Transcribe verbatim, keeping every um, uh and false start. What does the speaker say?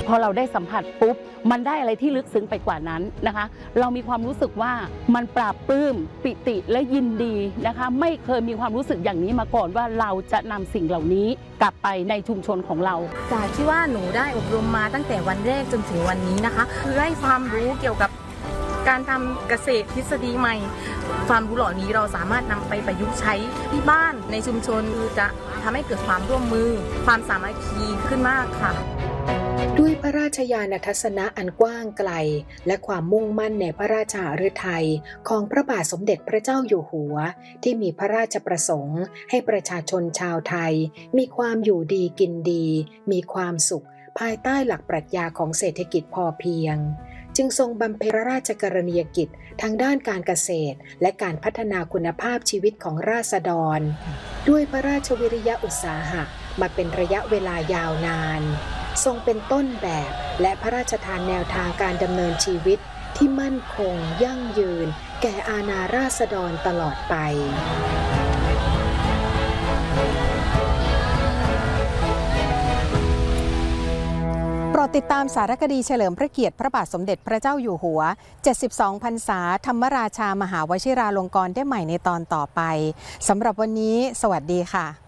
พอเราได้สัมผัสปุ๊บมันได้อะไรที่ลึกซึ้งไปกว่านั้นนะคะเรามีความรู้สึกว่ามันปราบปลื้มปิติและยินดีนะคะไม่เคยมีความรู้สึกอย่างนี้มาก่อนว่าเราจะนำสิ่งเหล่านี้กลับไปในชุมชนของเราจากที่ว่าหนูได้อบรมมาตั้งแต่วันแรกจนถึงวันนี้นะคะคือได้ความรู้เกี่ยวกับการทำเกษตรทฤษฎีใหม่ความรู้เหล่านี้เราสามารถนำไปประยุกต์ใช้ที่บ้านในชุมชนคือจะทำให้เกิดความร่วมมือความสามัคคีขึ้นมากค่ะด้วยพระราชญาณทัศนะอันกว้างไกลและความมุ่งมั่นในพระราชาฤทัยของพระบาทสมเด็จพระเจ้าอยู่หัวที่มีพระราชประสงค์ให้ประชาชนชาวไทยมีความอยู่ดีกินดีมีความสุขภายใต้หลักปรัชญาของเศรษฐกิจพอเพียงจึงทรงบำเพ็ญพระราชกรณียกิจทางด้านการเกษตรและการพัฒนาคุณภาพชีวิตของราษฎรด้วยพระราชวิริยะอุตสาหะมาเป็นระยะเวลายาวนานทรงเป็นต้นแบบและพระราชทานแนวทางการดำเนินชีวิตที่มั่นคงยั่งยืนแก่อาณาราษฎรตลอดไปโปรดติดตามสารคดีเฉลิมพระเกียรติพระบาทสมเด็จพระเจ้าอยู่หัวเจ็ดสิบสองพรรษาธรรมราชามหาวชิราลงกรณ์ได้ใหม่ในตอนต่อไปสำหรับวันนี้สวัสดีค่ะ